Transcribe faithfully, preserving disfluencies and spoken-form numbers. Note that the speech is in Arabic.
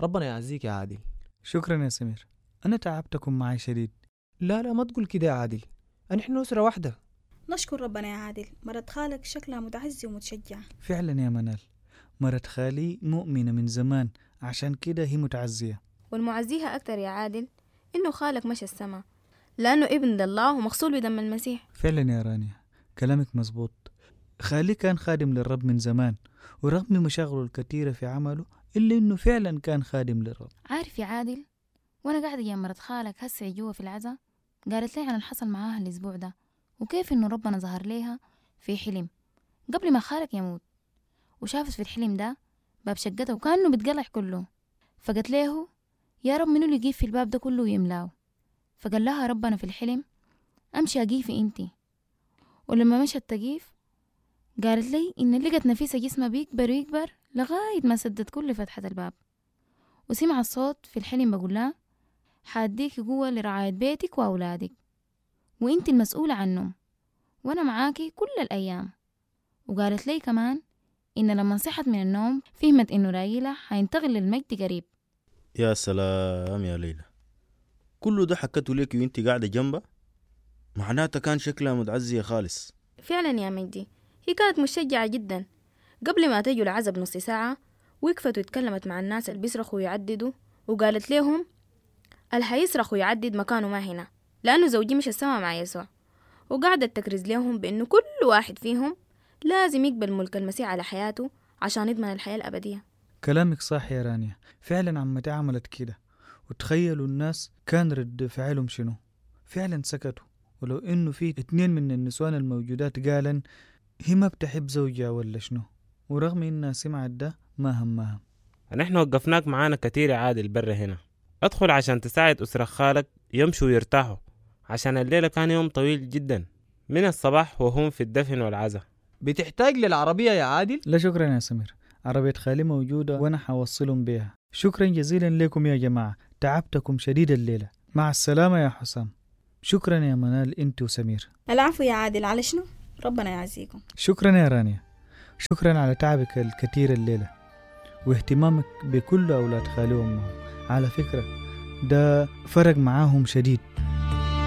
ربنا يعزيك يا عادل. شكرا يا سمير، أنا تعبتكم معي شديد. لا لا ما تقول كده يا عادل، نحن أسرة واحدة. نشكر ربنا يا عادل، مرت خالك شكلها متعزي ومتشجع. فعلا يا منال، مرت خالي مؤمنة من زمان، عشان كده هي متعزية. والمعزيها أكتر يا عادل إنه خالك مشى السما، لأنه ابن الله ومغسول بدم المسيح. فعلا يا رانيا، كلامك مزبوط. خالي كان خادم للرب من زمان، ورغم مشاغله الكثيرة في عمله إلا إنه فعلا كان خادم للرب. عارف يا عادل، وأنا قاعدة يا مرت خالك هسه جوا في العزا، قالت لي عن الحصل معاها الأسبوع ده، وكيف إنه ربنا ظهر ليها في حلم قبل ما خالك يموت، وشافت في الحلم ده باب شقته وكأنه بتقلع كله، فقالت له يا رب منو اللي يجيب في الباب ده كله ويملاه؟ فقال لها ربنا في الحلم أمشي أجيفي إنتي. ولما مشت تجيف قالت لي إن لقت نفيسة جسمها بيكبر ويكبر لغاية ما سدت كل فتحة الباب، وسمع الصوت في الحلم بقول لها حاديك قوة لرعاية بيتك وأولادك، وإنتي المسؤولة عنهم، وأنا معاكي كل الأيام. وقالت لي كمان إن لما صحت من النوم فهمت إنه رايلة حينتقل للمجد قريب. يا سلام يا ليلى، كله ده حكته لك وانت قاعدة جنبها؟ معناتها كان شكلها متعزية خالص. فعلا يا مجدي، هي كانت مشجعة جدا. قبل ما تجوا العزا بنص ساعة وقفت واتكلمت مع الناس اللي بيصرخوا ويعددوا، وقالت لهم اللي حيصرخ ويعدد مكانه ما هنا، لأنه زوجي مش السما مع يسوع. وقعدت تكرز لهم بأنه كل واحد فيهم لازم يقبل ملك المسيح على حياته عشان يضمن الحياة الأبدية. كلامك صح يا رانيا، فعلا عمتي عملت كده. وتخيلوا الناس كان رد فعلهم شنو؟ فعلا سكتوا، ولو انه في اتنين من النسوان الموجودات قالن هي ما بتحب زوجها ولا شنو، ورغم انها سمعت ده ما همها. نحن وقفناك معانا كتير يا عادل برا هنا، ادخل عشان تساعد أسرة خالك يمشوا ويرتاحوا، عشان الليلة كان يوم طويل جدا من الصباح وهم في الدفن والعزا. بتحتاج للعربية يا عادل؟ لا شكرا يا سمير، عربية خالي موجودة وانا حوصلهم بيها. شكرا جزيلا لكم يا جماعة، تعبتكم شديد الليلة. مع السلامة يا حسام. شكرا يا منال انت وسمير. العفو يا عادل، على شنو؟ ربنا يعزيكم. شكرا يا رانيا، شكرا على تعبك الكثير الليلة واهتمامك بكل أولاد خالي وأمهم. على فكرة ده فرق معاهم شديد.